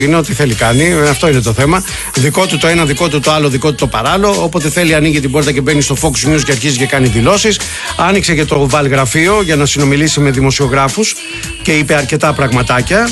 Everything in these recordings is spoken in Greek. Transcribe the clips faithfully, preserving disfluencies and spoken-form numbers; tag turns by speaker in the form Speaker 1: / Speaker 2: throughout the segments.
Speaker 1: Είναι ό,τι θέλει κάνει, αυτό είναι το θέμα. Δικό του το ένα, δικό του το άλλο, δικό του το παράλληλο. Όποτε θέλει, ανοίγει την πόρτα και μπαίνει στο Fox News και αρχίζει και κάνει δηλώσεις. Άνοιξε και το βαλγραφείο για να συνομιλήσει με δημοσιογράφους και είπε αρκετά πραγματάκια.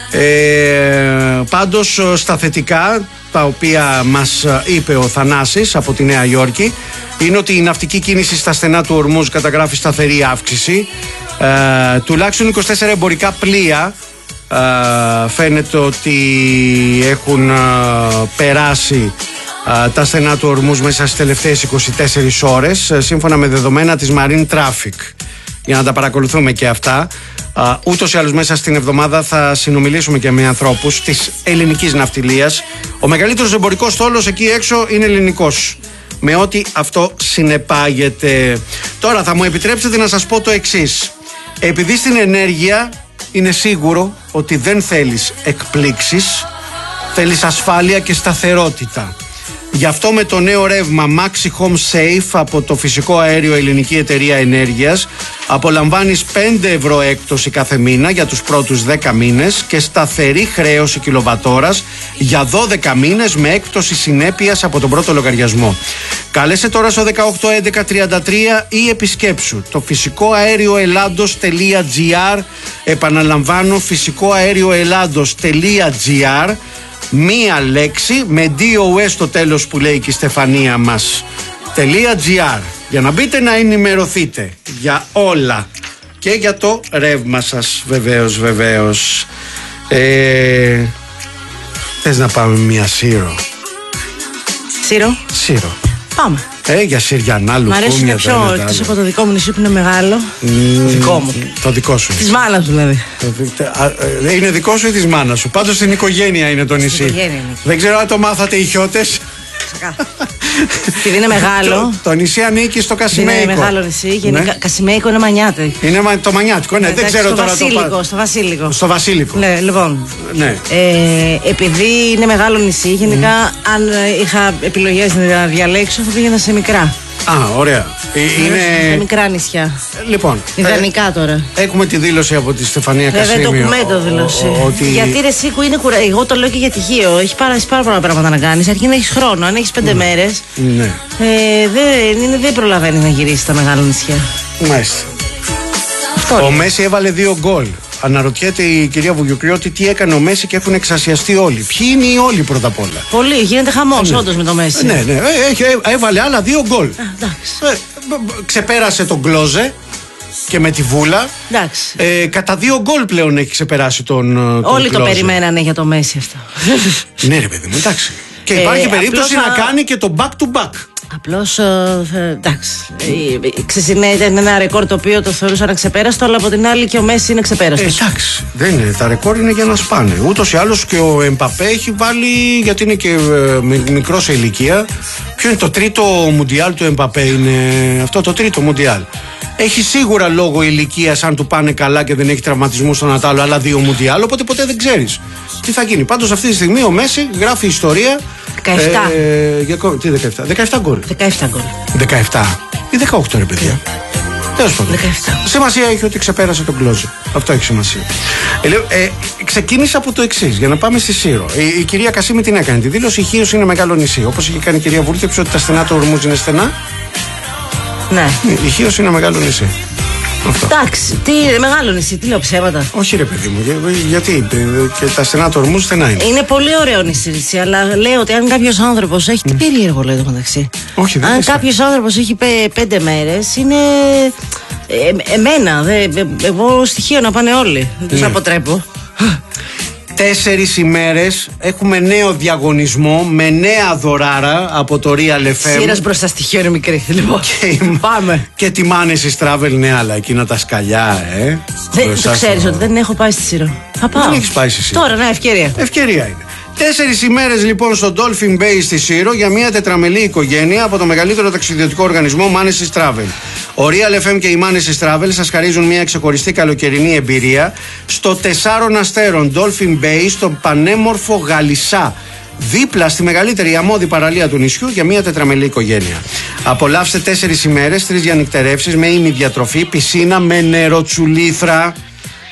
Speaker 1: Ε, πάντως στα θετικά, τα οποία μας είπε ο Θανάσης από τη Νέα Υόρκη, είναι ότι η ναυτική κίνηση στα στενά του Ορμούζ καταγράφει σταθερή αύξηση. Ε, τουλάχιστον είκοσι τέσσερα εμπορικά πλοία Uh, φαίνεται ότι έχουν uh, περάσει uh, τα στενά του Ορμούζ μέσα στις τελευταίες είκοσι τέσσερις ώρες, uh, σύμφωνα με δεδομένα της Marine Traffic, για να τα παρακολουθούμε και αυτά. Uh, ούτως ή άλλως μέσα στην εβδομάδα θα συνομιλήσουμε και με ανθρώπους της ελληνικής ναυτιλίας. Ο μεγαλύτερος εμπορικός στόλος εκεί έξω είναι ελληνικός, με ό,τι αυτό συνεπάγεται. Τώρα θα μου επιτρέψετε να σας πω το εξής. Επειδή στην ενέργεια είναι σίγουρο ότι δεν θέλεις εκπλήξεις, θέλεις ασφάλεια και σταθερότητα. Γι' αυτό με το νέο ρεύμα Maxi Home Safe από το φυσικό αέριο Ελληνική Εταιρεία Ενέργειας απολαμβάνεις πέντε ευρώ έκπτωση κάθε μήνα για τους πρώτους δέκα μήνες και σταθερή χρέωση κιλοβατόρας για δώδεκα μήνες με έκπτωση συνέπειας από τον πρώτο λογαριασμό. Κάλεσε τώρα στο δεκαοκτώ έντεκα τριάντα τρία ή επισκέψου το φυσικό αέριο ελλάδος τελεία τζι άρ. Επαναλαμβάνω, φυσικό αέριο ελλάδος τελεία τζι άρ. Μία λέξη με ντι ο ες στο τέλος που λέει και η Στεφανία μας .gr, για να μπείτε να ενημερωθείτε για όλα και για το ρεύμα σας. Βεβαίως, βεβαίως. ε, Θες να πάμε μια Σύρο?
Speaker 2: Σύρο?
Speaker 1: Σύρο.
Speaker 2: Πάμε.
Speaker 1: Ε, για Συριανά, λουκούμια.
Speaker 2: Μ' αρέσει πιο εκτός από το δικό μου νησί που είναι μεγάλο. Mm, το δικό μου.
Speaker 1: Το δικό σου.
Speaker 2: Της μάνας του δηλαδή.
Speaker 1: Είναι δικό σου ή της μάνας σου? Πάντως στην οικογένεια είναι το νησί.
Speaker 2: Είναι.
Speaker 1: Δεν ξέρω αν το μάθατε οι χιώτες.
Speaker 2: Επειδή είναι μεγάλο.
Speaker 1: Το, το νησί ανήκει στο Κασιμέικο.
Speaker 2: Είναι μεγάλο νησί. Γενικά, ναι. Κασιμέικο είναι μανιάτε.
Speaker 1: Είναι το μανιάτικο, ναι. ναι δεν ξέρω
Speaker 2: στο
Speaker 1: τώρα
Speaker 2: βασίλικο,
Speaker 1: το.
Speaker 2: Στο Βασίλικο.
Speaker 1: Στο Βασίλικο.
Speaker 2: Ναι, λοιπόν.
Speaker 1: Ναι.
Speaker 2: Ε, επειδή είναι μεγάλο νησί, γενικά mm. αν είχα επιλογές να διαλέξω, θα πήγαινα σε μικρά.
Speaker 1: Α, ωραία. Είναι...
Speaker 2: Σε μικρά νησιά.
Speaker 1: Λοιπόν.
Speaker 2: Ιδανικά ε, τώρα.
Speaker 1: Έχουμε τη δήλωση από τη Στεφανία Κασίμιο.
Speaker 2: Βέβαια, το κουμέντο δήλωση.
Speaker 1: Ο, ότι...
Speaker 2: Γιατί ρε Σίκου είναι κουραστικό. Εγώ το λέω και για τυχείο. Έχει πάρα, πάρα πολλά πράγματα να κάνει. Αρκεί να έχει χρόνο. Αν έχει πέντε mm. μέρες,
Speaker 1: ναι.
Speaker 2: ε, δεν, δεν προλαβαίνει να γυρίσει τα μεγάλα νησιά.
Speaker 1: Μάλιστα.
Speaker 2: Αυτό
Speaker 1: ο Μέση έβαλε δύο γκολ. Αναρωτιέται η κυρία Βουγιουκριώτη τι έκανε ο Μέση και έχουν εξασιαστεί όλοι. Ποιοι είναι οι όλοι πρώτα απ' όλα?
Speaker 2: Πολύ, γίνεται χαμός
Speaker 1: ναι.
Speaker 2: όντως με το Μέση.
Speaker 1: Ναι, ναι, έχει, έβαλε άλλα δύο γκολ.
Speaker 2: Ε,
Speaker 1: ξεπέρασε τον Κλόζε και με τη Βούλα. Ε, κατά δύο γκολ πλέον έχει ξεπεράσει τον, τον
Speaker 2: όλοι
Speaker 1: Κλόζε.
Speaker 2: Το περιμένανε για το Μέση αυτό.
Speaker 1: Ναι, ρε παιδί μου, εντάξει. Και υπάρχει ε, περίπτωση απλώς, να κάνει και το back to back.
Speaker 2: Απλώς, ε, εντάξει, ήταν ένα ρεκόρ το οποίο το θεωρούσαν αξεπέραστο, αλλά από την άλλη και ο Μέση είναι ξεπέραστος.
Speaker 1: Ε, εντάξει, δεν είναι, τα ρεκόρ είναι για να σπάνε. Ούτως ή άλλως και ο Εμπαπέ έχει βάλει, γιατί είναι και ε, μικρό σε ηλικία. Ποιο είναι το τρίτο μουντιάλ του Εμπαπέ? Είναι αυτό το τρίτο μουντιάλ. Έχει σίγουρα λόγω ηλικίας, αν του πάνε καλά και δεν έχει τραυματισμού στον Ατάλο, άλλα δύο μουντιάλ, οπότε ποτέ δεν ξέρεις τι θα γίνει. Πάντως αυτή τη στιγμή ο Μέση γράφει ιστορία.
Speaker 2: δεκαεπτά.
Speaker 1: Ε, για, τι δεκαεπτά? δεκαεπτά γκολ.
Speaker 2: δεκαεπτά γκολ.
Speaker 1: δεκαεπτά ή δεκαοκτώ, ρε παιδιά. Τέλος πάντων. Σημασία έχει ότι ξεπέρασε τον Κλόζε. Αυτό έχει σημασία. Ε, ε, ξεκίνησα από το εξής, για να πάμε στη Σύρο. Η, η κυρία Κασίμη την έκανε τη δήλωση. Η Χίος είναι μεγάλο νησί. Όπως είχε κάνει η κυρία Βούρτεψη, ότι τα στενά του Ορμούζ είναι στενά.
Speaker 2: Ναι.
Speaker 1: Η Χίος είναι μεγάλο νησί.
Speaker 2: Εντάξει, τι μεγάλο νησί, τι λέω ψέματα.
Speaker 1: Όχι ρε παιδί μου, για, γιατί και τα στενά του Ορμούζ στενά είναι.
Speaker 2: Είναι πολύ ωραίο νησί, αλλά λέω ότι αν κάποιος άνθρωπος έχει. Mm. Τι περίεργο λέει το μεταξύ.
Speaker 1: Όχι, δεν
Speaker 2: αν κάποιος άνθρωπος έχει πέ, πέντε μέρες, είναι. Ε, εμένα, δε, ε, εγώ στοιχείο να πάνε όλοι. Δεν τους ναι. αποτρέπω.
Speaker 1: Τέσσερις ημέρες έχουμε νέο διαγωνισμό με νέα δωράρα από το Real εφ εμ.
Speaker 2: Σύρας μπροστά στοιχείο είναι μικρή. Λοιπόν,
Speaker 1: και
Speaker 2: πάμε.
Speaker 1: Και τιμάνε στις Travel, ναι, αλλά εκείνα τα σκαλιά, ε.
Speaker 2: Δεν το ξέρεις ότι δεν έχω πάει στη Σύρο. Θα πάω.
Speaker 1: Δεν έχεις πάει στη Σύρο.
Speaker 2: Τώρα, ναι, ευκαιρία.
Speaker 1: Ευκαιρία είναι. Τέσσερις ημέρες λοιπόν στο Dolphin Bay στη Σύρο για μια τετραμελή οικογένεια από το μεγαλύτερο ταξιδιωτικό οργανισμό Manesis Travel. Ο Real εφ εμ και η Manesis Travel σας χαρίζουν μια ξεχωριστή καλοκαιρινή εμπειρία στο τεσσάρων αστέρων Dolphin Bay στον πανέμορφο Γαλισσά, δίπλα στη μεγαλύτερη αμμώδη παραλία του νησιού για μια τετραμελή οικογένεια. Απολαύστε τέσσερις ημέρες, τρεις διανυκτερεύσεις με ημιδιατροφή, πισίνα με νεροτσουλήθρα.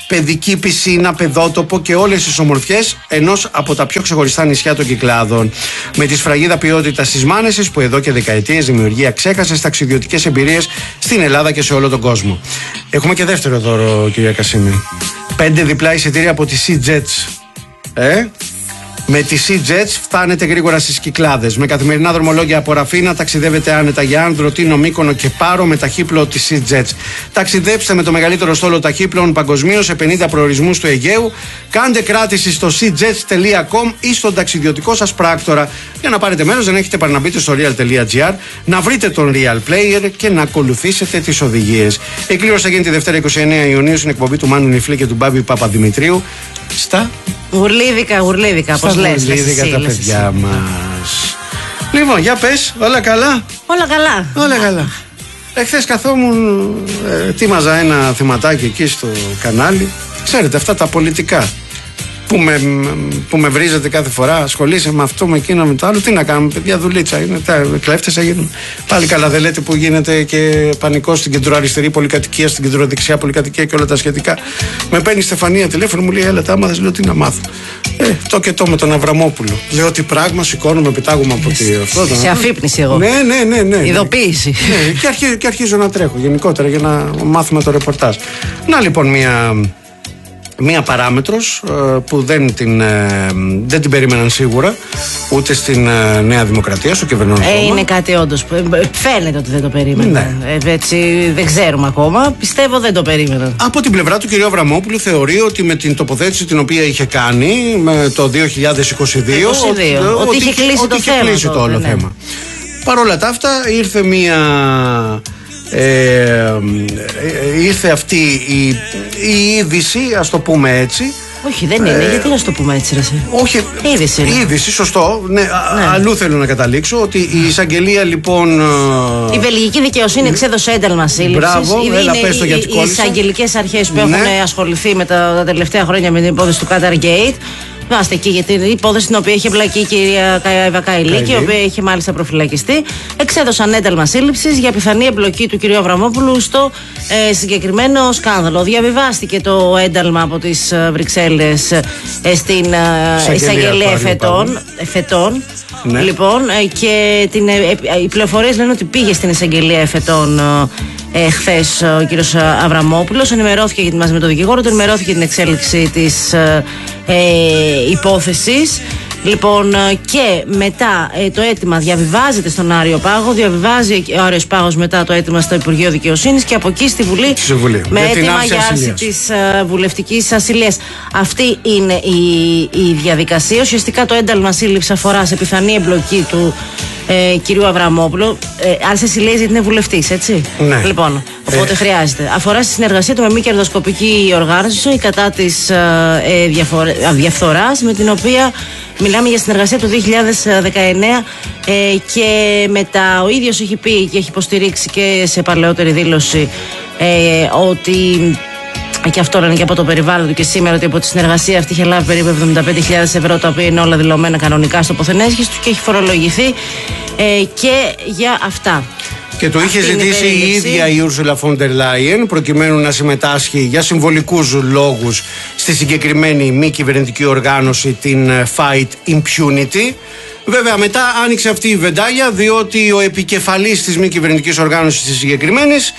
Speaker 1: παιδική πισίνα, παιδότοπο και όλες τις ομορφιές ενός από τα πιο ξεχωριστά νησιά των Κυκλάδων. Με τη σφραγίδα ποιότητα της Μάνεσης που εδώ και δεκαετίες δημιουργεί αξέχαστες ταξιδιωτικές εμπειρίες στην Ελλάδα και σε όλο τον κόσμο. Έχουμε και δεύτερο δώρο, κυρία Κασίμη. Πέντε διπλά εισιτήρια από τη SeaJets. Ε? Με τη SeaJets φτάνετε γρήγορα στις Κυκλάδες. Με καθημερινά δρομολόγια από Ραφίνα ταξιδεύετε άνετα για Άνδρο, Τίνο, Μύκονο και Πάρο με ταχύπλο της SeaJets. Ταξιδέψτε με το μεγαλύτερο στόλο ταχύπλων παγκοσμίως σε πενήντα προορισμούς του Αιγαίου. Κάντε κράτηση στο seajets τελεία com ή στον ταξιδιωτικό σας πράκτορα. Για να πάρετε μέρος δεν έχετε παρά να μπείτε στο real τελεία gr, να βρείτε τον Real Player και να ακολουθήσετε τις οδηγίες. Η κλήρωση θα γίνει τη Δευτέρα είκοσι εννέα Ιουνίου στην εκπομπή του Μάνου Νιφλή και του Μπάμπη Παπαδημητρίου. Στα
Speaker 2: Γουρλίδικα, γουρλίδικα, πώς λες.
Speaker 1: Γουρλίδικα τα παιδιά μας. Λοιπόν, για πες, όλα καλά.
Speaker 2: Όλα καλά.
Speaker 1: Όλα καλά. Εχθές καθόμουν, ε, ετοίμαζα ένα θεματάκι εκεί στο κανάλι. Ξέρετε, αυτά τα πολιτικά που με, που με βρίζετε κάθε φορά, ασχολείσαι με αυτό, με εκείνο, με το άλλο. Τι να κάνουμε, παιδιά, δουλίτσα είναι. Τα κλέφτες έγιναν. Πάλι καλά, δεν λέτε που γίνεται και πανικό στην κεντροαριστερή πολυκατοικία, στην κεντροδεξιά πολυκατοικία και όλα τα σχετικά. Με παίρνει η Στεφανία τηλέφωνο, μου λέει: έλα, τα άμαθες, λέω τι να μάθω. Ε, το και το με τον Αβραμόπουλο. Λέω τι πράγμα, σηκώνομαι, πετάγομαι από τη. Αυτό,
Speaker 2: σε αφύπνιση εγώ.
Speaker 1: Ναι, ναι, ναι. ναι, ναι.
Speaker 2: Ειδοποίηση.
Speaker 1: Ναι, και, αρχίζω, και αρχίζω να τρέχω γενικότερα για να μάθουμε το ρεπορτάζ. Να λοιπόν μια. Μία παράμετρος που δεν την, δεν την περίμεναν σίγουρα ούτε στην Νέα Δημοκρατία, στο κυβερνών κόμμα.
Speaker 2: Ε, είναι κάτι όντως. Φαίνεται ότι δεν το περίμεναν. Ναι. Ε, έτσι δεν ξέρουμε ακόμα. Πιστεύω δεν το περίμεναν.
Speaker 1: Από την πλευρά του κ. Αβραμόπουλου θεωρεί ότι με την τοποθέτηση την οποία είχε κάνει με το δύο χιλιάδες είκοσι δύο,
Speaker 2: είκοσι δύο ότι, ότι είχε κλείσει,
Speaker 1: ότι
Speaker 2: το,
Speaker 1: είχε
Speaker 2: θέμα,
Speaker 1: κλείσει το όλο
Speaker 2: ναι.
Speaker 1: θέμα. Παρ' όλα τα αυτά ήρθε μία. Ε, ήρθε αυτή η, η είδηση, ας το πούμε έτσι.
Speaker 2: Όχι, δεν είναι, ε, γιατί να το πούμε έτσι, ρε.
Speaker 1: Όχι,
Speaker 2: είδηση,
Speaker 1: η είδηση, σωστό. Ναι,
Speaker 2: ναι.
Speaker 1: Αλλού θέλω να καταλήξω ότι η εισαγγελία λοιπόν.
Speaker 2: Η βελγική δικαιοσύνη εξέδωσε ένταλμα σύλληψης.
Speaker 1: Μπράβο, έλα, πες το γιατί κόλλησα.
Speaker 2: Οι εισαγγελικές αρχές που
Speaker 1: ναι.
Speaker 2: έχουν ασχοληθεί με τα, τα τελευταία χρόνια με την υπόθεση του Qatar Gate. Είμαστε εκεί για την υπόθεση στην οποία είχε εμπλακεί η κυρία Εύα Καηλίκη, η οποία είχε μάλιστα προφυλακιστεί. Εξέδωσαν ένταλμα σύλληψης για πιθανή εμπλοκή του κυρίου Αβραμόπουλου στο ε, συγκεκριμένο σκάνδαλο. Διαβιβάστηκε το ένταλμα από τις ε, Βρυξέλλες ε, στην ε, εισαγγελία εφετών. εφετών. Ναι. Λοιπόν, ε, και την, ε, ε, οι πληροφορίες λένε ότι πήγε στην εισαγγελία εφετών ε, χθες ο κύριος Αβραμόπουλος. Ενημερώθηκε γιατί μαζί με τον δικηγόρο του, ενημερώθηκε την εξέλιξη της ε, ε, υπόθεσης. Λοιπόν, και μετά ε, το αίτημα διαβιβάζεται στον Άριο Πάγο, διαβιβάζει ο Άριος Πάγος μετά το αίτημα στο Υπουργείο Δικαιοσύνης και από εκεί στη Βουλή, στη Βουλή. με αίτημα για άρση της uh, βουλευτικής ασυλίας. Αυτή είναι η, η διαδικασία. Ουσιαστικά το ένταλμα σύλληψη αφορά σε πιθανή εμπλοκή του ε, κυρίου Αβραμόπουλου. Ε, άρση ασυλίας γιατί είναι βουλευτής, έτσι.
Speaker 1: Ναι.
Speaker 2: Λοιπόν, οπότε ε. χρειάζεται. Αφορά στη συνεργασία του με μη κερδοσκοπική οργάνωση κατά της ε, διαφορε... διαφθοράς, με την οποία μιλάμε για συνεργασία του δύο χιλιάδες δεκαεννέα ε, και μετά ο ίδιος έχει πει και έχει υποστηρίξει και σε παλαιότερη δήλωση ε, ότι, και αυτό λένε και από το περιβάλλον του και σήμερα, ότι από τη συνεργασία αυτή είχε λάβει περίπου εβδομήντα πέντε χιλιάδες ευρώ, τα οποία είναι όλα δηλωμένα κανονικά στο ποθενέσχης του και έχει φορολογηθεί ε, και για αυτά.
Speaker 1: Και του είχε ζητήσει η ίδια η Ursula von der Leyen προκειμένου να συμμετάσχει για συμβολικούς λόγους στη συγκεκριμένη μη κυβερνητική οργάνωση, την Fight Impunity. Βέβαια μετά άνοιξε αυτή η βεντάλια, διότι ο επικεφαλής της μη κυβερνητικής οργάνωσης της συγκεκριμένης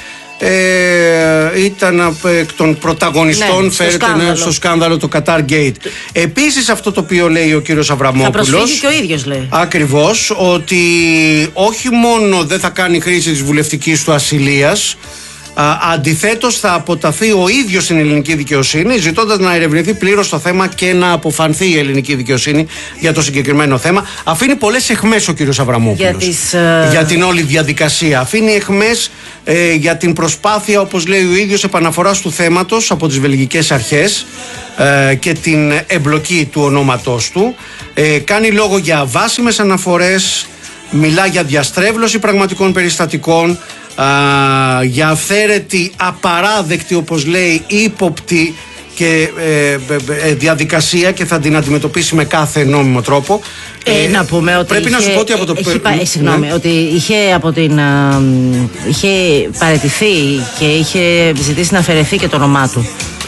Speaker 1: Ε, ήταν εκ των πρωταγωνιστών, ναι, φέρεται, στο, σκάνδαλο. Ναι, στο σκάνδαλο το Qatar Gate. Επίσης αυτό το οποίο λέει ο κύριος Αβραμόπουλος,
Speaker 2: θα προσφύγει και ο ίδιος λέει
Speaker 1: ακριβώς, ότι όχι μόνο δεν θα κάνει χρήση της βουλευτικής του ασυλίας, αντιθέτως θα αποταθεί ο ίδιος στην ελληνική δικαιοσύνη, ζητώντας να ερευνηθεί πλήρως το θέμα και να αποφανθεί η ελληνική δικαιοσύνη για το συγκεκριμένο θέμα. Αφήνει πολλές εχμές ο κύριος Αβραμόπουλος για, τις, uh... για την όλη διαδικασία. Αφήνει εχμές ε, για την προσπάθεια, όπως λέει ο ίδιος, επαναφοράς του θέματος από τις βελγικές αρχές ε, και την εμπλοκή του ονόματός του. Ε, κάνει λόγο για αβάσιμες αναφορές, μιλά για διαστρέβλωση πραγματικών περιστατικών, Α, για αυθαίρετη, απαράδεκτη, όπως λέει, ύποπτη και ε, ε, διαδικασία και θα την αντιμετωπίσει με κάθε νόμιμο τρόπο.
Speaker 2: Ε, ε, να πούμε ότι
Speaker 1: πρέπει
Speaker 2: είχε,
Speaker 1: να σου πω ότι από το
Speaker 2: έχει, πα, ε, συγγνώμη, ναι. ότι είχε, από την, α, είχε παραιτηθεί και είχε ζητήσει να αφαιρεθεί και το όνομά του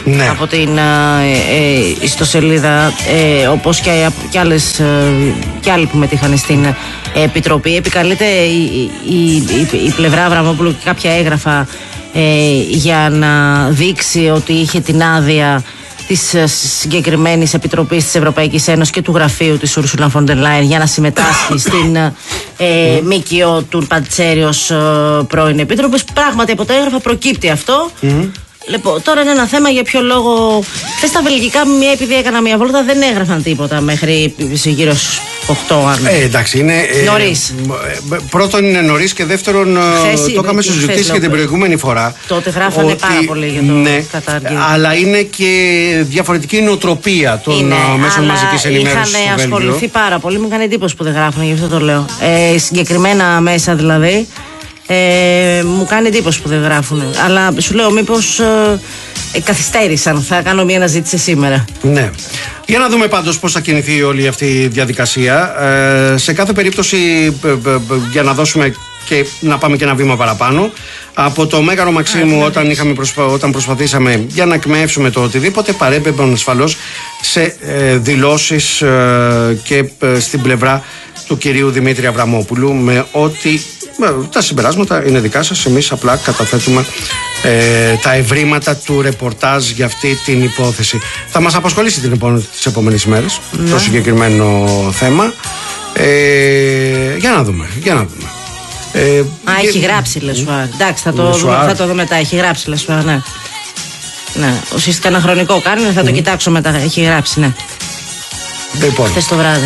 Speaker 1: ναι.
Speaker 2: από την ε, ε, ιστοσελίδα, ε, όπως και, και, άλλες, ε, και άλλοι που μετήχαν στην ε, Επιτροπή. Επικαλείται η, η, η, η πλευρά Αβραμόπουλου και κάποια έγγραφα ε, για να δείξει ότι είχε την άδεια της συγκεκριμένης Επιτροπής της Ευρωπαϊκής Ένωσης και του γραφείου της Ursula von der Leyen για να συμμετάσχει στην ε, ΜΚΟ του Παντσέρη ως ε, πρώην Επίτροπος. Πράγματι από τα έγγραφα προκύπτει αυτό. Mm-hmm. Λοιπόν, τώρα είναι ένα θέμα για ποιο λόγο. Χθες στα βελγικά, μία επειδή έκανα μία βόλτα, δεν έγραφαν τίποτα μέχρι γύρω στους οκτώ. Αν...
Speaker 1: Ε, εντάξει, είναι.
Speaker 2: Νωρίς.
Speaker 1: Ε, πρώτον είναι νωρίς και δεύτερον χθες, το είχαμε συζητήσει και την προηγούμενη φορά.
Speaker 2: Τότε γράφανε ότι, πάρα πολύ για το
Speaker 1: ναι,
Speaker 2: κατάργημα.
Speaker 1: Αλλά είναι και διαφορετική νοοτροπία των είναι, μέσων μαζικής ενημέρωσης.
Speaker 2: Είχαν ασχοληθεί πάρα πολύ. Μου έκανε εντύπωση που δεν γράφουν, γι' αυτό το λέω. Ε, συγκεκριμένα μέσα δηλαδή. Ε, μου κάνει εντύπωση που δεν γράφουν. Αλλά σου λέω, μήπως ε, ε, καθυστέρησαν. Θα κάνω μια αναζήτηση σήμερα.
Speaker 1: Ναι. Για να δούμε πάντως πώς θα κινηθεί όλη αυτή η διαδικασία. Ε, σε κάθε περίπτωση, ε, ε, ε, για να δώσουμε και να πάμε και ένα βήμα παραπάνω, από το Μέγαρο Μαξίμου, yeah, όταν, είχαμε προσπα... όταν προσπαθήσαμε για να εκμεύσουμε το οτιδήποτε, παρέπεμπαν ασφαλώς σε ε, δηλώσεις ε, και ε, στην πλευρά του κυρίου Δημήτρη Αβραμόπουλου, με ότι τα συμπεράσματα είναι δικά σας. Εμείς απλά καταθέτουμε ε, τα ευρήματα του ρεπορτάζ για αυτή την υπόθεση. Θα μας απασχολήσει την επόμενη, τις επόμενες ημέρες, ναι, το συγκεκριμένο θέμα. Ε, για να δούμε, για να δούμε.
Speaker 2: Ε, Α, και... έχει γράψει Λεσουάρ. Εντάξει, θα το, δούμε, θα το δω μετά. Έχει γράψει Λεσουάρ, ναι. Ναι, ουσιαστικά ένα χρονικό κάνει, θα mm. το κοιτάξω μετά. Έχει γράψει, ναι.
Speaker 1: Λοιπόν.
Speaker 2: Χθες το βράδυ.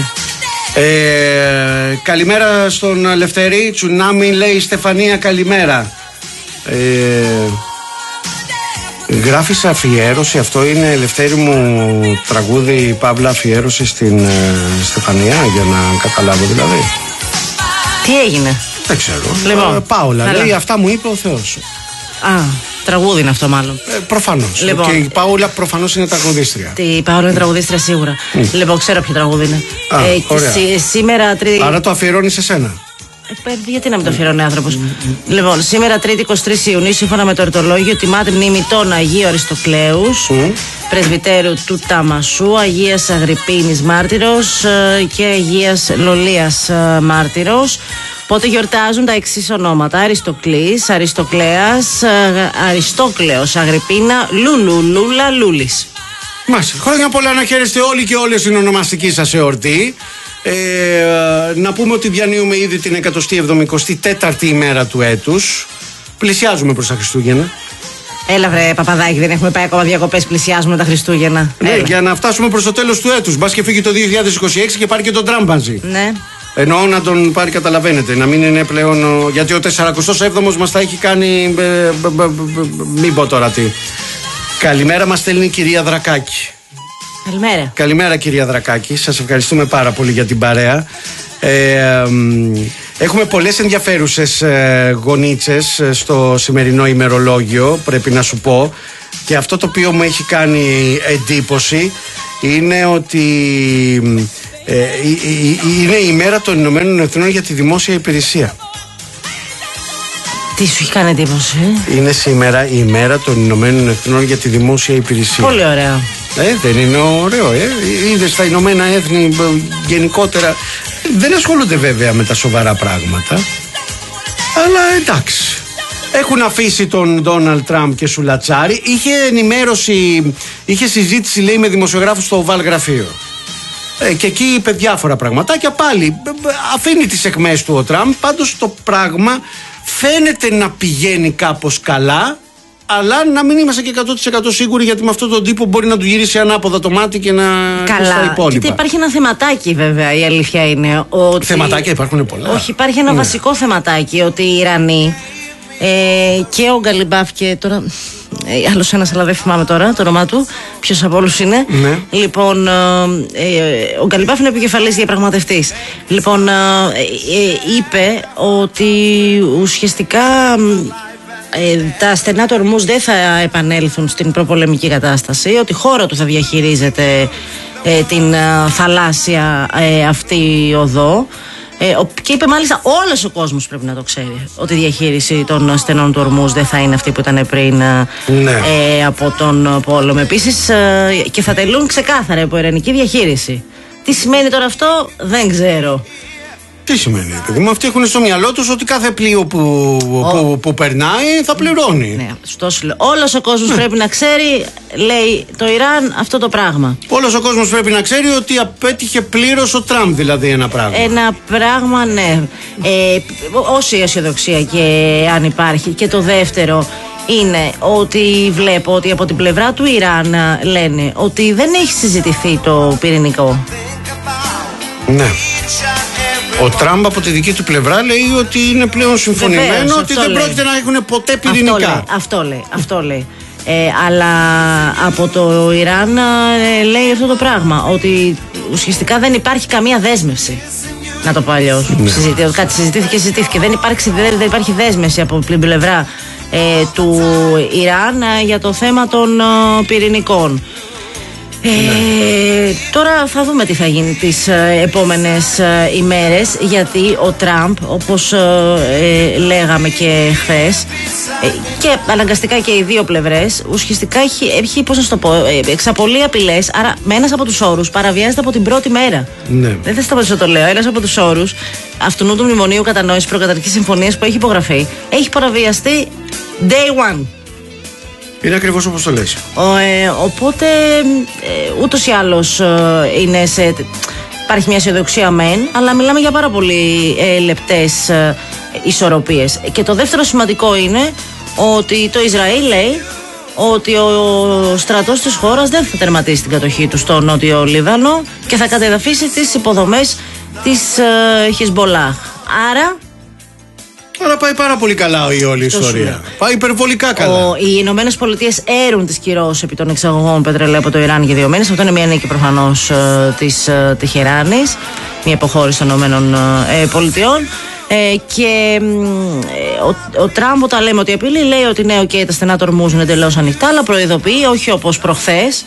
Speaker 1: Ε, καλημέρα στον Λευτέρη. Τσουνάμι λέει η Στεφανία, καλημέρα. ε, Γράφεις αφιέρωση. Αυτό είναι, Λευτέρη μου, τραγούδι παύλα αφιέρωση στην ε, Στεφανία, για να καταλάβω δηλαδή.
Speaker 2: Τι έγινε?
Speaker 1: Δεν ξέρω.
Speaker 2: Λοιπόν,
Speaker 1: ε, Πάολα λέει αυτά μου είπε ο Θεός.
Speaker 2: Α, τραγούδι είναι αυτό μάλλον.
Speaker 1: Ε, προφανώς.
Speaker 2: Λοιπόν,
Speaker 1: και η Πάολα προφανώς είναι τραγουδίστρια.
Speaker 2: Η Πάολα είναι τραγουδίστρια σίγουρα. Mm. Λοιπόν, ξέρω ποιο τραγούδι είναι.
Speaker 1: Α,
Speaker 2: ε, και σήμερα τρίτη.
Speaker 1: Άρα το αφιερώνει σε σένα.
Speaker 2: Ε, γιατί να μην το αφιερώνει άνθρωπος. Mm. Λοιπόν, σήμερα Τρίτη εικοστή τρίτη Ιουνίου, σύμφωνα με το εορτολόγιο, τιμάται μνήμη των Αγίου Αριστοκλέους, mm. πρεσβυτέρου του Ταμασού, Αγίας Αγρυπίνης Μάρτυρος και Αγίας Λολίας Μάρτυρος. Πότε γιορτάζουν τα εξής ονόματα: Αριστοκλής, Αριστοκλέας, Αριστόκλεος, Αγρυπίνα, Λούλου, Λούλα, Λούλης.
Speaker 1: Μάλιστα. Χρόνια πολλά να χαίρεστε όλοι και όλες την ονομαστική σας εορτή. Ε, να πούμε ότι διανύουμε ήδη την εκατοστή εβδομηκοστή τέταρτη ημέρα του έτους. Πλησιάζουμε προς τα Χριστούγεννα.
Speaker 2: Έλα βρε Παπαδάκη, δεν έχουμε πάει ακόμα διακοπές, πλησιάζουμε τα Χριστούγεννα.
Speaker 1: Ναι,
Speaker 2: Έλα.
Speaker 1: Για να φτάσουμε προς το τέλος του έτους. Μπας και φύγει το δύο χιλιάδες είκοσι έξι και πάρει και τον Τραμπ μαζί.
Speaker 2: Ναι.
Speaker 1: Εννοώ να τον πάρει, καταλαβαίνετε, να μην είναι πλέον. Γιατί ο σαρανταος έβδομος μας θα έχει κάνει. Ε, μπ, μπ, μπ, μην πω τώρα τι. Καλημέρα μας στέλνει η κυρία Δρακάκη.
Speaker 2: Καλημέρα.
Speaker 1: Καλημέρα κυρία Δρακάκη. Σας ευχαριστούμε πάρα πολύ για την παρέα. Ε, ε, έχουμε πολλές ενδιαφέρουσες ε, γονίτσες στο σημερινό ημερολόγιο, πρέπει να σου πω. Και αυτό το οποίο μου έχει κάνει εντύπωση είναι ότι ε, ε, ε, είναι η μέρα των Ηνωμένων Εθνών για τη δημόσια υπηρεσία.
Speaker 2: Τι σου έχει κάνει εντύπωση?
Speaker 1: Είναι σήμερα η μέρα των Ηνωμένων Εθνών για τη δημόσια υπηρεσία.
Speaker 2: Πολύ ωραίο.
Speaker 1: Ε, δεν είναι ωραίο, ε. Είδες τα Ηνωμένα Έθνη γενικότερα δεν ασχολούνται βέβαια με τα σοβαρά πράγματα. Αλλά εντάξει. Έχουν αφήσει τον Ντόναλντ Τραμπ και σουλατσάρι. Είχε ενημέρωση, είχε συζήτηση λέει με δημοσιογράφους στο Oval γραφείο. Ε, και εκεί είπε διάφορα πραγματάκια. Πάλι αφήνει τις αιχμές του ο Τραμπ. Πάντως το πράγμα φαίνεται να πηγαίνει κάπως καλά, αλλά να μην είμαστε και εκατό τοις εκατό σίγουροι, γιατί με αυτόν τον τύπο μπορεί να του γυρίσει ανάποδα το μάτι και να
Speaker 2: καλά,
Speaker 1: στα υπόλοιπα.
Speaker 2: Γιατί υπάρχει ένα θεματάκι βέβαια, η αλήθεια είναι ότι...
Speaker 1: Θεματάκια υπάρχουν πολλά.
Speaker 2: Όχι, υπάρχει ένα ναι. βασικό θεματάκι, ότι οι Ιρανοί ε, και ο Γκαλιμπάφ και τώρα... Ε, άλλος ένας, αλλά δεν θυμάμαι τώρα το όνομά του, ποιος από όλους είναι.
Speaker 1: Ναι.
Speaker 2: Λοιπόν, ε, ε, ο Γκαλιμπάφ είναι επικεφαλής διαπραγματευτής. Λοιπόν, ε, ε, είπε ότι ουσιαστικά ε, τα στενά του Ορμούζ δεν θα επανέλθουν στην προπολεμική κατάσταση, ότι χώρα του θα διαχειρίζεται ε, την ε, θαλάσσια ε, αυτή οδό. Ε, και είπε μάλιστα όλος ο κόσμος πρέπει να το ξέρει ότι η διαχείριση των στενών του Ορμούζ δεν θα είναι αυτή που ήταν πριν ναι. ε, από τον πόλεμο. Επίσης ε, και θα τελούν ξεκάθαρα από ειρηνική διαχείριση. Τι σημαίνει τώρα αυτό δεν ξέρω.
Speaker 1: Τι σημαίνει, παιδί μου, αυτοί έχουν στο μυαλό τους ότι κάθε πλοίο που, oh. που, που περνάει θα πληρώνει.
Speaker 2: Ναι, στόσο λέω. Όλος ο κόσμος ναι. πρέπει να ξέρει, λέει το Ιράν, αυτό το πράγμα.
Speaker 1: Όλος ο κόσμος πρέπει να ξέρει ότι απέτυχε πλήρως ο Τραμπ, δηλαδή ένα πράγμα.
Speaker 2: Ένα πράγμα, ναι. Ε, όση αισιοδοξία και αν υπάρχει. Και το δεύτερο είναι ότι βλέπω ότι από την πλευρά του Ιράν λένε ότι δεν έχει συζητηθεί το πυρηνικό.
Speaker 1: Ναι. Ο Τραμπ από τη δική του πλευρά λέει ότι είναι πλέον συμφωνημένο. Βεβαίως, ότι δεν λέει. Πρόκειται να έχουν ποτέ πυρηνικά.
Speaker 2: Αυτό λέει, αυτό λέει, αυτό λέει. Ε, αλλά από το Ιράν ε, λέει αυτό το πράγμα, ότι ουσιαστικά δεν υπάρχει καμία δέσμευση. Να το πω αλλιώς. Ναι. Συζητή, κάτι συζητήθηκε, συζητήθηκε. Δεν υπάρχει, δεν, δεν υπάρχει δέσμευση από την πλευρά ε, του Ιράν ε, για το θέμα των ε, πυρηνικών. Ε, ναι. Τώρα θα δούμε τι θα γίνει τις ε, επόμενες ε, ημέρες, γιατί ο Τραμπ, όπως ε, ε, λέγαμε και χθες, ε, και αναγκαστικά και οι δύο πλευρές, ουσιαστικά έχει, έχει πώς να το πω, ε, εξαπολύει απειλές, άρα με ένας από τους όρους παραβιάζεται από την πρώτη μέρα. Ναι. Δεν θα σταματήσω να το λέω. Ένας από τους όρους αυτού του μνημονίου κατανόησης προκαταρκτικής συμφωνίας που έχει υπογραφεί έχει παραβιαστεί day one.
Speaker 1: Είναι ακριβώς όπως το λες.
Speaker 2: Ο, ε, οπότε ε, ούτως ή άλλως ε, είναι σε, υπάρχει μια αισιοδοξία μεν, αλλά μιλάμε για πάρα πολύ ε, λεπτές ε, ισορροπίες. Και το δεύτερο σημαντικό είναι ότι το Ισραήλ λέει ότι ο στρατός της χώρας δεν θα τερματίσει την κατοχή του στο νότιο Λίβανο και θα κατεδαφίσει τις υποδομές της ε, Χεσμπολάχ. Άρα
Speaker 1: Άρα πάει πάρα πολύ καλά η όλη η ιστορία. Πάει υπερβολικά καλά.
Speaker 2: Ο, οι Ηνωμένες Πολιτείες έρουν τις κυρώσεις επί των εξαγωγών πετρελαίου από το Ιράν για δύο μήνες. Αυτό είναι μια νίκη προφανώς ε, της ε, Τεχεράνης, μια υποχώρηση των Ηνωμένων ε, Πολιτειών. Ε, και ε, ο, ο Τραμπ, όταν λέμε ότι απειλεί, λέει ότι ναι, okay, τα στενά του Ορμούζ είναι εντελώς ανοιχτά, αλλά προειδοποιεί, όχι όπως προχθές,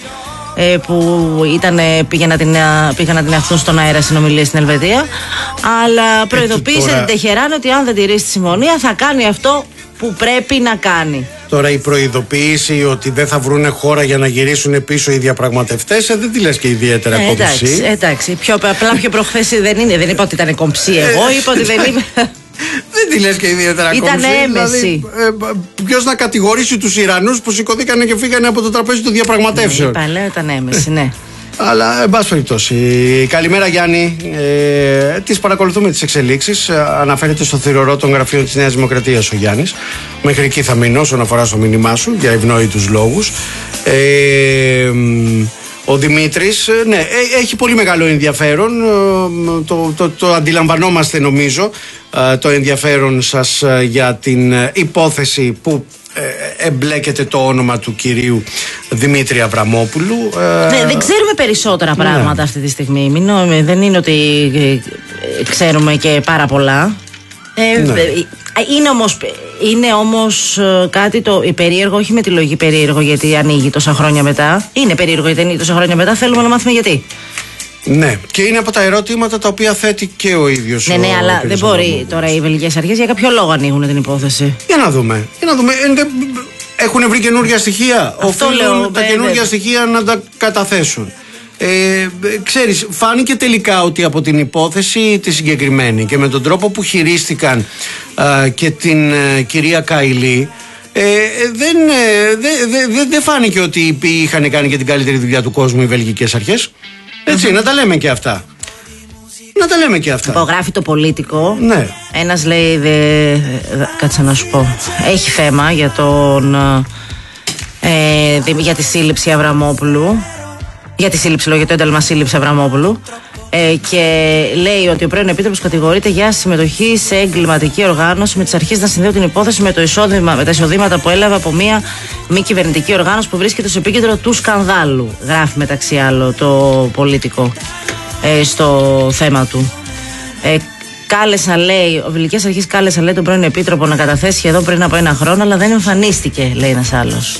Speaker 2: που ήταν, πήγαν να την, πήγαν να την αχθούν στον αέρα συνομιλίες στην Ελβετία, αλλά προειδοποίησε τώρα την Τεχεράνη ότι αν δεν τηρήσει τη συμφωνία θα κάνει αυτό που πρέπει να κάνει.
Speaker 1: Τώρα η προειδοποίηση ότι δεν θα βρούνε χώρα για να γυρίσουν πίσω οι διαπραγματευτές, ε, δεν τη λες και ιδιαίτερα ε, κομψή.
Speaker 2: Εντάξει, εντάξει. Πιο, απλά πιο προχθές δεν είναι. Δεν είπα ότι ήταν κομψή εγώ, είπα ότι δεν είμαι.
Speaker 1: Δεν τη λες και ιδιαίτερα κομψή.
Speaker 2: Ήταν έμεση.
Speaker 1: Δηλαδή, ε, ποιος να κατηγορήσει τους Ιρανούς που σηκωθήκανε και φύγανε από το τραπέζι των διαπραγματεύσεων.
Speaker 2: Ναι, είπα, λέω, ήταν έμεση, ναι.
Speaker 1: Αλλά, εν πάση περιπτώσει, καλημέρα Γιάννη. Ε, τις παρακολουθούμε τις εξελίξεις. Αναφέρεται στο θηρορό των γραφείων της Νέας Δημοκρατίας ο Γιάννης. Μέχρι εκεί θα μείνω όσον αφορά στο μήνυμά σου για ευνόητους λόγους. Ε, ο Δημήτρης, ναι, έχει πολύ μεγάλο ενδιαφέρον. Το, το, το αντιλαμβανόμαστε νομίζω το ενδιαφέρον σας για την υπόθεση που εμπλέκεται το όνομα του κυρίου Δημήτρη Αβραμόπουλου.
Speaker 2: Ναι, δεν ξέρουμε περισσότερα πράγματα ναι. αυτή τη στιγμή. Μην, δεν είναι ότι ξέρουμε και πάρα πολλά. Ε, ναι. Είναι όμως, είναι όμως κάτι το περίεργο, όχι με τη λογική περίεργο γιατί ανοίγει τόσα χρόνια μετά. Είναι περίεργο γιατί ανοίγει τόσα χρόνια μετά, θέλουμε να μάθουμε γιατί.
Speaker 1: Ναι, και είναι από τα ερωτήματα τα οποία θέτει και ο ίδιος.
Speaker 2: Ναι, ναι, ο αλλά δεν μπορεί τώρα οι βελγικές αρχές για κάποιο λόγο ανοίγουν την υπόθεση.
Speaker 1: Για να δούμε. Για να δούμε. Έχουν βρει καινούργια στοιχεία. Οφείλουν τα καινούργια στοιχεία να τα καταθέσουν. Ε, ξέρεις, φάνηκε τελικά ότι από την υπόθεση τη συγκεκριμένη και με τον τρόπο που χειρίστηκαν α, και την α, κυρία Καηλή, ε, δεν, ε, δε, δε, δε φάνηκε ότι είχαν κάνει και την καλύτερη δουλειά του κόσμου οι βελγικές αρχές. Έτσι, mm-hmm. να τα λέμε και αυτά. Να τα λέμε και αυτά.
Speaker 2: Υπογράφει το Πολίτικο.
Speaker 1: Ναι.
Speaker 2: Ένας λέει, δε, δε, κάτσε να σου πω, έχει θέμα για τον ε, δε, για τη σύλληψη Αβραμόπουλου. Για τη σύλληψη, λόγω για το ένταλμα σύλληψη Αβραμόπουλου. Ε, και λέει ότι ο πρώην επίτροπος κατηγορείται για συμμετοχή σε εγκληματική οργάνωση με τις αρχές να συνδέουν την υπόθεση με, το εισόδημα, με τα εισοδήματα που έλαβε από μια μη κυβερνητική οργάνωση που βρίσκεται στο επίκεντρο του σκανδάλου. Γράφει μεταξύ άλλων το Πολίτικο ε, στο θέμα του. Ε, κάλεσαν, λέει, ο βελγικές αρχές κάλεσαν, λέει, τον πρώην επίτροπο να καταθέσει σχεδόν πριν από ένα χρόνο, αλλά δεν εμφανίστηκε, λέει ένας άλλος.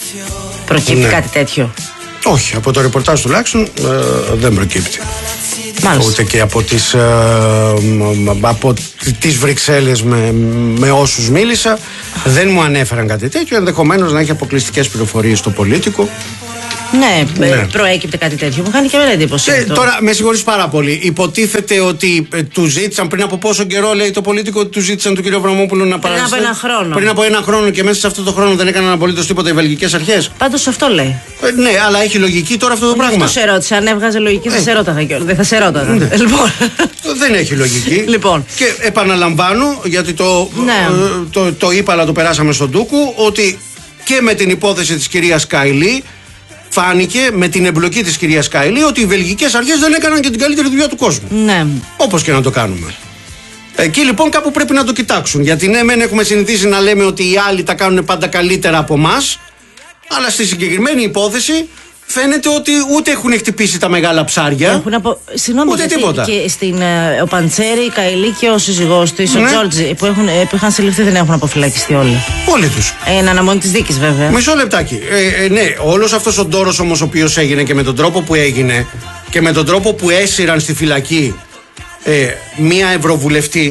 Speaker 2: Προκύπτει ναι. κάτι τέτοιο?
Speaker 1: Όχι, από το ρεπορτάζ τουλάχιστον ε, δεν προκύπτει.
Speaker 2: Μάλιστα.
Speaker 1: Ούτε και από τις, ε, από τις Βρυξέλλες με, με όσους μίλησα. Δεν μου ανέφεραν κάτι τέτοιο. Ενδεχομένως να έχει αποκλειστικές πληροφορίες στο Πολίτικο.
Speaker 2: Ναι, ναι, προέκυπτε κάτι τέτοιο. Μου κάνει και εμένα εντύπωση.
Speaker 1: Ε, τώρα, με συγχωρείς πάρα πολύ. Υποτίθεται ότι ε, του ζήτησαν πριν από πόσο καιρό, λέει το Πολίτικο, ότι του ζήτησαν του κ. Βραμόπουλου να παραστεί.
Speaker 2: Πριν από ένα χρόνο.
Speaker 1: Πριν από ένα χρόνο και μέσα σε αυτό το χρόνο δεν έκαναν απολύτως τίποτα οι βελγικές αρχές.
Speaker 2: Πάντως αυτό λέει.
Speaker 1: Ε, ναι, αλλά έχει λογική τώρα αυτό το
Speaker 2: Όχι,
Speaker 1: πράγμα.
Speaker 2: Αυτό σε ρώτησε. Αν έβγαζε λογική, θα ε. σε ρώταγα κιόλας. Δεν θα σε ρώταγα. Ναι. Λοιπόν.
Speaker 1: Δεν έχει λογική.
Speaker 2: Λοιπόν.
Speaker 1: Και επαναλαμβάνω, γιατί το, ναι. ε, το, το, το είπα, αλλά το περάσαμε στον Τούκου, ότι και με την υπόθεση της κυρίας Καηλή. Φάνηκε με την εμπλοκή της κυρίας Καηλή ότι οι βελγικές αρχές δεν έκαναν και την καλύτερη δουλειά του κόσμου.
Speaker 2: Ναι.
Speaker 1: Όπως και να το κάνουμε. Εκεί λοιπόν κάπου πρέπει να το κοιτάξουν. Γιατί ναι, μεν έχουμε συνηθίσει να λέμε ότι οι άλλοι τα κάνουν πάντα καλύτερα από εμάς, αλλά στη συγκεκριμένη υπόθεση φαίνεται ότι ούτε έχουν χτυπήσει τα μεγάλα ψάρια.
Speaker 2: Έχουν απο... Συγγνώμη,
Speaker 1: ούτε τίποτα.
Speaker 2: Και στην, ο Παντσέρη, η Καηλή και ο σύζυγός της,
Speaker 1: ναι.
Speaker 2: ο Τζόρτζι, που, έχουν, που είχαν συλληφθεί, δεν έχουν αποφυλακιστεί όλοι.
Speaker 1: Όλοι τους.
Speaker 2: Εν αναμονή της δίκης, βέβαια.
Speaker 1: Μισό λεπτάκι. Ε, ε, ναι, όλος αυτός ο ντόρος όμως ο οποίος έγινε και με τον τρόπο που έγινε και με τον τρόπο που έσυραν στη φυλακή ε, μία ευρωβουλευτή.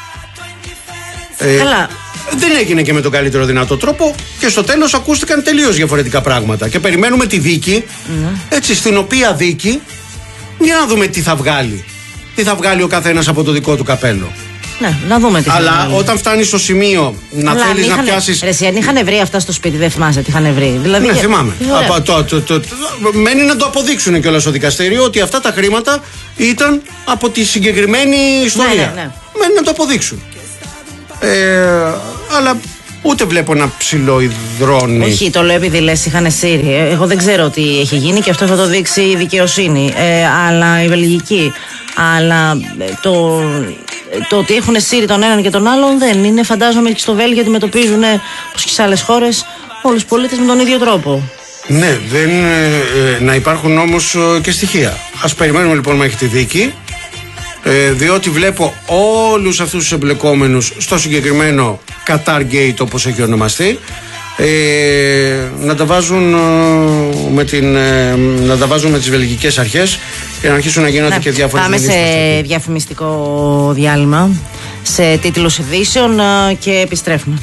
Speaker 1: Ε,
Speaker 2: Καλά.
Speaker 1: Δεν έγινε και με τον καλύτερο δυνατό τρόπο και στο τέλος ακούστηκαν τελείως διαφορετικά πράγματα. Και περιμένουμε τη δίκη, mm. έτσι, στην οποία δίκη, για να δούμε τι θα βγάλει. Τι θα βγάλει ο καθένας από το δικό του καπέλο.
Speaker 2: Ναι, να δούμε τι θα
Speaker 1: Αλλά
Speaker 2: βγάλει.
Speaker 1: Όταν φτάνει στο σημείο να
Speaker 2: Αλλά
Speaker 1: θέλεις
Speaker 2: είχαν,
Speaker 1: να πιάσεις.
Speaker 2: Ρε, εσύ, αν είχαν βρει αυτά στο σπίτι, δεν θυμάσαι τι είχαν βρει. Δηλαδή,
Speaker 1: ναι,
Speaker 2: για...
Speaker 1: θυμάμαι. Από, το, το, το, το, μένει να το αποδείξουν κιόλας στο δικαστήριο ότι αυτά τα χρήματα ήταν από τη συγκεκριμένη ιστορία.
Speaker 2: Ναι, ναι, ναι.
Speaker 1: Μένει να το αποδείξουν. Ε, αλλά ούτε βλέπω να ψιλοϊδρώνει.
Speaker 2: Όχι, το λέω επειδή λες είχαν σύρει. Εγώ δεν ξέρω τι έχει γίνει και αυτό θα το δείξει η δικαιοσύνη. Ε, αλλά η βελγική. Αλλά το, το ότι έχουν σύρει τον έναν και τον άλλον δεν είναι. Φαντάζομαι και στο Βέλγιο αντιμετωπίζουν, όπως και σε άλλες χώρες, όλους τους πολίτες με τον ίδιο τρόπο.
Speaker 1: Ναι, δεν, ε, να υπάρχουν όμως ε, και στοιχεία. Ας περιμένουμε λοιπόν μέχρι τη δίκη. Ε, διότι βλέπω όλους αυτούς τους εμπλεκόμενους στο συγκεκριμένο Qatar Gate, όπως έχει ονομαστεί, ε, να τα βάζουν ε, με την, ε, να τα βάζουν με τις βελγικές αρχές και να αρχίσουν να γίνονται, ναι, και διάφορες.
Speaker 2: Πάμε σε διαφημιστικό διάλειμμα, σε τίτλους ειδήσεων ε, και επιστρέφουμε.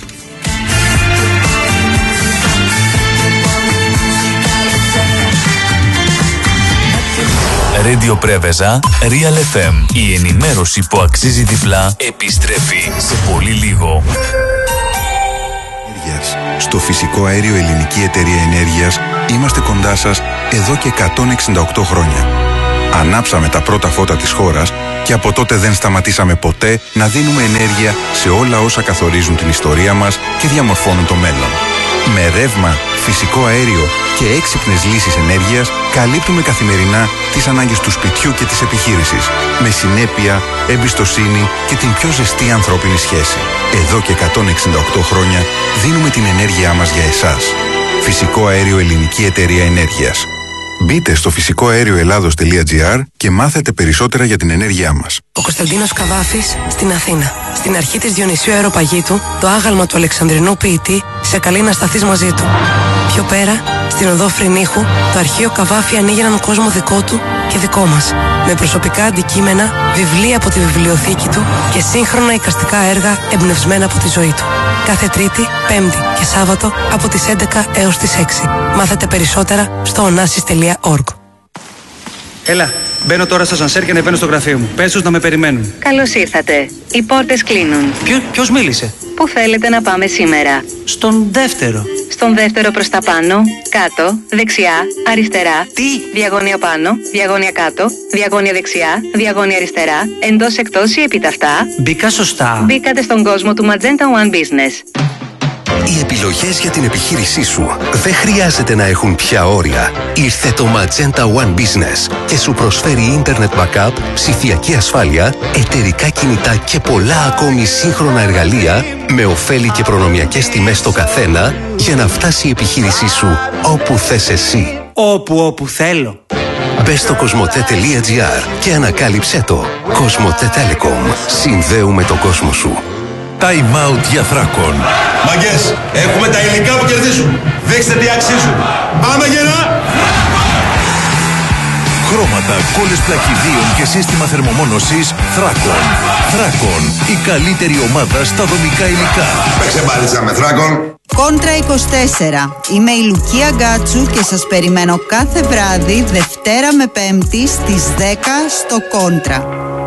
Speaker 3: Radio Πρέβεζα, Real εφ εμ. Η ενημέρωση που αξίζει διπλά επιστρέφει σε πολύ λίγο.
Speaker 4: Στο Φυσικό Αέριο Ελληνική Εταιρεία Ενέργειας είμαστε κοντά σας εδώ και εκατόν εξήντα οκτώ χρόνια. Ανάψαμε τα πρώτα φώτα της χώρας και από τότε δεν σταματήσαμε ποτέ να δίνουμε ενέργεια σε όλα όσα καθορίζουν την ιστορία μας και διαμορφώνουν το μέλλον. Με ρεύμα, φυσικό αέριο και έξυπνες λύσεις ενέργειας καλύπτουμε καθημερινά τις ανάγκες του σπιτιού και της επιχείρησης, με συνέπεια, εμπιστοσύνη και την πιο ζεστή ανθρώπινη σχέση. Εδώ και εκατόν εξήντα οκτώ χρόνια δίνουμε την ενέργειά μας για εσάς. Φυσικό Αέριο Ελληνική Εταιρεία Ενέργειας. Μπείτε στο φυσικό αέριο ελλάδος τελεία τζι άρ και μάθετε περισσότερα για την ενέργειά μας.
Speaker 5: Ο Κωνσταντίνος Καβάφης στην Αθήνα. Στην αρχή της Διονυσίου Αεροπαγήτου, το άγαλμα του Αλεξανδρινού ποιητή σε καλεί να σταθείς μαζί του. Πιο πέρα, στην οδό Φρυνίχου, το αρχείο Καβάφη ανοίγει έναν κόσμο δικό του και δικό μας. Με προσωπικά αντικείμενα, βιβλία από τη βιβλιοθήκη του και σύγχρονα εικαστικά έργα εμπνευσμένα από τη ζωή του. Κάθε Τρίτη, Πέμπτη και Σάββατο από τις έντεκα έως τις έξι. Μάθετε περισσότερα στο onassis τελεία org.
Speaker 6: Έλα, μπαίνω τώρα στο σανσέρ και ανεβαίνω στο γραφείο μου. Πες τους να με περιμένουν.
Speaker 7: Καλώς ήρθατε. Οι πόρτες κλείνουν.
Speaker 6: Ποιο, ποιος μίλησε?
Speaker 7: Πού θέλετε να πάμε σήμερα?
Speaker 6: Στον δεύτερο.
Speaker 7: Στον δεύτερο προς τα πάνω, κάτω, δεξιά, αριστερά.
Speaker 6: Τι?
Speaker 7: Διαγώνια πάνω, διαγώνια κάτω, διαγώνια δεξιά, διαγώνια αριστερά, εντός εκτός ή επιταυτά.
Speaker 6: Μπήκα σωστά.
Speaker 7: Μπήκατε στον κόσμο του Magenta One Business.
Speaker 8: Οι επιλογές για την επιχείρησή σου δεν χρειάζεται να έχουν πια όρια. Ήρθε το Magenta One Business και σου προσφέρει Internet Backup, ψηφιακή ασφάλεια, εταιρικά κινητά και πολλά ακόμη σύγχρονα εργαλεία με ωφέλη και προνομιακές τιμές στο καθένα για να φτάσει η επιχείρησή σου όπου θες εσύ.
Speaker 6: Όπου όπου θέλω.
Speaker 8: Μπες στο κοσμοτέ τελεία τζι άρ και ανακάλυψέ το. Κοσμοτέ Telecom. Συνδέουμε τον κόσμο σου.
Speaker 9: Time out για Θράκων.
Speaker 10: Μαγκές, έχουμε τα υλικά που κερδίζουν. Δείξτε τι αξίζουν. Πάμε γερά!
Speaker 9: χρώματα, κόλλες πλακιδίων και σύστημα θερμομόνωσης Θράκον. Θράκον, η καλύτερη ομάδα στα δομικά υλικά.
Speaker 10: Παίξε μπάλιτσα με Θράκον.
Speaker 11: Κόντρα είκοσι τέσσερα. Είμαι η Λουκία Γκάτσου και σας περιμένω κάθε βράδυ Δευτέρα με Πέμπτη στις δέκα στο Κόντρα.